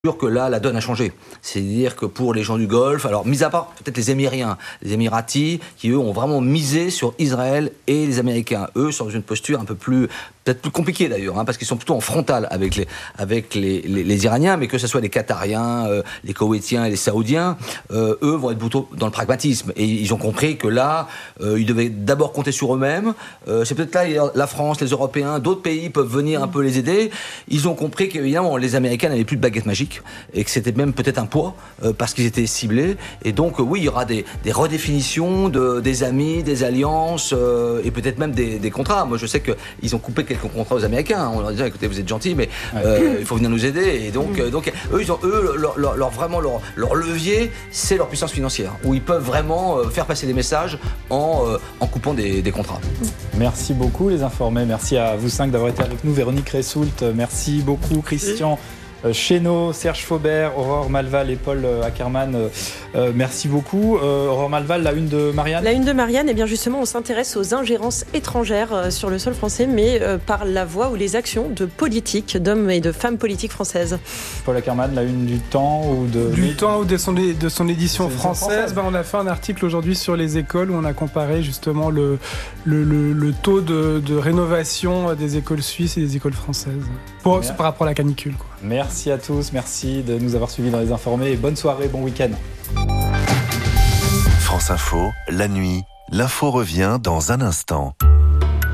sûr que là, la donne a changé. C'est-à-dire que pour les gens du Golfe, alors mis à part peut-être les Émiriens, les Émiratis, qui eux ont vraiment misé sur Israël et les Américains. Eux sont dans une posture un peu plus, peut-être plus compliquée d'ailleurs, parce qu'ils sont plutôt en frontal avec les Iraniens, mais que ce soit les Qatariens, les Koweïtiens et les Saoudiens, eux vont être plutôt dans le pragmatisme. Et ils ont compris que là, ils devaient d'abord compter sur eux-mêmes. C'est peut-être là, la France, les Européens, d'autres pays peuvent venir un peu les aider. Ils ont compris qu'évidemment, les Américains n'avaient plus de baguette magique et que c'était même peut-être un poids parce qu'ils étaient ciblés. Et donc, oui, il y aura des redéfinitions des amis, des alliances et peut-être même des contrats. Moi, je sais qu'ils ont coupé quelques contrats aux Américains. On leur dit, écoutez, vous êtes gentils, mais il faut venir nous aider. Et donc, leur levier, c'est leur puissance financière, où ils peuvent vraiment faire passer des messages en coupant des contrats. Merci beaucoup, les informés. Merci à vous 5 d'avoir été avec nous. Véronique Ressoult, merci beaucoup. Christian Chesneau, Serge Faubert, Aurore Malval et Paul Ackermann, merci beaucoup. Aurore Malval, la une de Marianne. La une de Marianne, eh bien justement, on s'intéresse aux ingérences étrangères sur le sol français, mais par la voix ou les actions de politiques, d'hommes et de femmes politiques françaises. Paul Ackermann, la une du Temps ou de son édition française. On a fait un article aujourd'hui sur les écoles où on a comparé justement le taux de rénovation des écoles suisses et des écoles françaises par rapport à la canicule, quoi. Merci à tous, merci de nous avoir suivis dans Les Informés et bonne soirée, bon week-end. France Info, la nuit, l'info revient dans un instant.